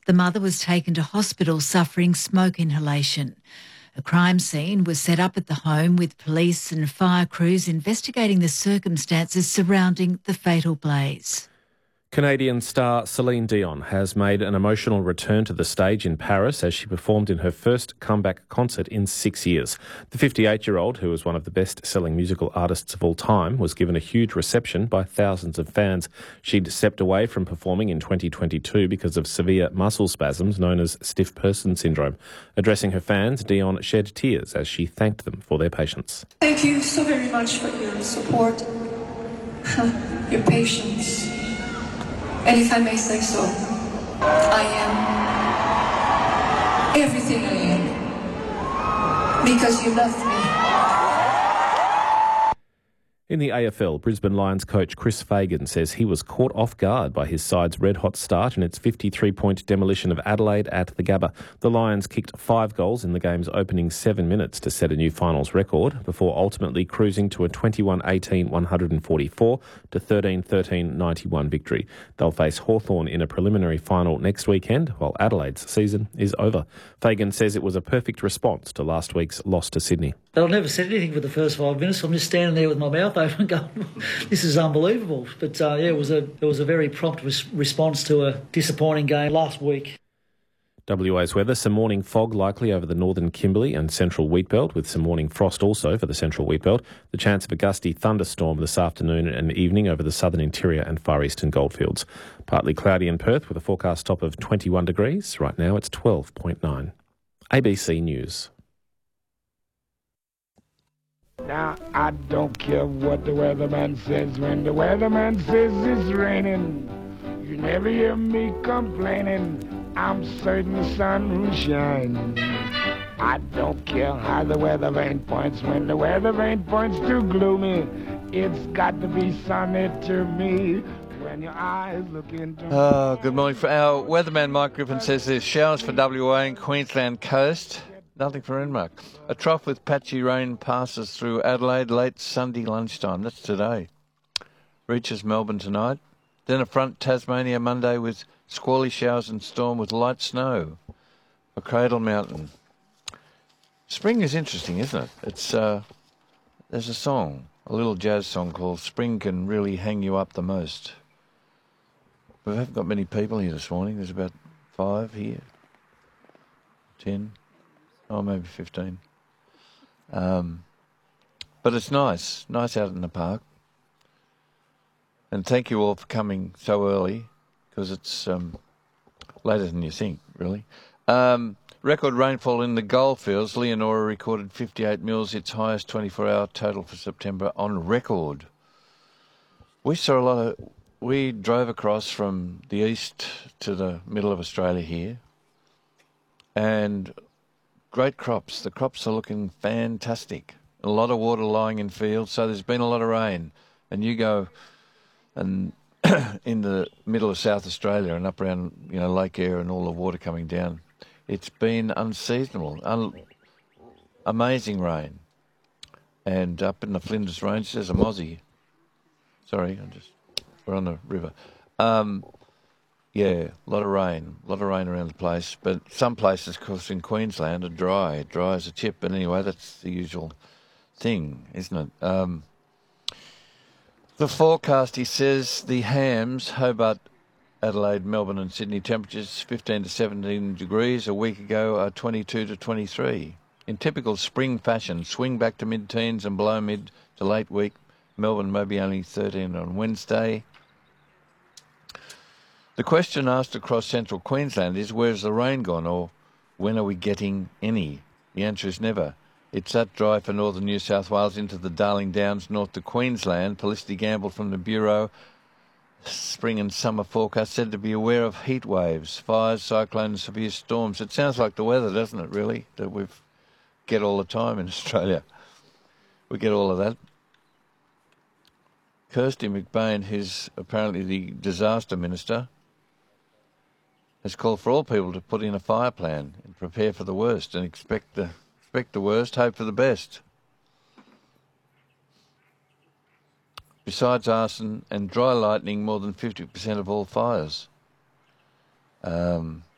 The mother was taken to hospital suffering smoke inhalation. A crime scene was set up at the home with police and fire crews investigating the circumstances surrounding the fatal blaze. Canadian star Celine Dion has made an emotional return to the stage in Paris as she performed in her first comeback concert in 6 years. The 58-year-old, who is one of the best-selling musical artists of all time, was given a huge reception by thousands of fans. She'd stepped away from performing in 2022 because of severe muscle spasms known as stiff person syndrome. Addressing her fans, Dion shed tears as she thanked them for their patience. Thank you so very much for your support, your patience. And if I may say so, I am everything I am because you love me. In the AFL, Brisbane Lions coach Chris Fagan says he was caught off guard by his side's red-hot start in its 53-point demolition of Adelaide at the Gabba. The Lions kicked 5 goals in the game's opening 7 minutes to set a new finals record before ultimately cruising to a 21-18 144 to 13-13 91 victory. They'll face Hawthorn in a preliminary final next weekend, while Adelaide's season is over. Fagan says it was a perfect response to last week's loss to Sydney. I've never said anything for the first 5 minutes. I'm just standing there with my mouth open going, this is unbelievable. But it was a very prompt response to a disappointing game last week. WA's weather, some morning fog likely over the northern Kimberley and central Wheatbelt, with some morning frost also for the central Wheatbelt. The chance of a gusty thunderstorm this afternoon and evening over the southern interior and far eastern goldfields. Partly cloudy in Perth with a forecast top of 21 degrees. Right now it's 12.9. ABC News. Now, I don't care what the weatherman says when the weatherman says it's raining. You never hear me complaining. I'm certain the sun will shine. I don't care how the weather vane points when the weather vane points too gloomy. It's got to be sunny to me when your eyes look into me. Good morning. Our weatherman Mike Griffin says there's showers for WA and Queensland coast. Nothing for Enmark. A trough with patchy rain passes through Adelaide late Sunday lunchtime. That's today. Reaches Melbourne tonight. Then a front Tasmania Monday with squally showers and storm with light snow for Cradle Mountain. Spring is interesting, isn't it? It's there's a song, a little jazz song called Spring Can Really Hang You Up the Most. We haven't got many people here this morning. There's about 5 here. 10. Oh, maybe 15. But it's nice out in the park. And thank you all for coming so early, because it's later than you think, really. Record rainfall in the goldfields. Leonora recorded 58 mils, its highest 24-hour total for September on record. We drove across from the east to the middle of Australia here, and great crops. The crops are looking fantastic. A lot of water lying in fields, so there's been a lot of rain. And you go and in the middle of South Australia and up around, Lake Eyre and all the water coming down. It's been unseasonable, amazing rain. And up in the Flinders Range, there's a mozzie. Sorry, we're on the river. Yeah, a lot of rain around the place. But some places, of course, in Queensland are dry as a chip. But anyway, that's the usual thing, isn't it? The forecast, he says, the hams, Hobart, Adelaide, Melbourne and Sydney, temperatures 15 to 17 degrees. A week ago are 22 to 23. In typical spring fashion, swing back to mid-teens and below mid to late week. Melbourne maybe only 13 on Wednesday. The question asked across central Queensland is, where's the rain gone, or when are we getting any? The answer is never. It's that dry for northern New South Wales into the Darling Downs, north to Queensland. Felicity Gamble from the Bureau, spring and summer forecast, said to be aware of heat waves, fires, cyclones, severe storms. It sounds like the weather, doesn't it, really, that we get all the time in Australia. We get all of that. Kirsty McBain, who's apparently the disaster minister, has called for all people to put in a fire plan and prepare for the worst and expect the worst, hope for the best. Besides arson and dry lightning, more than 50% of all fires.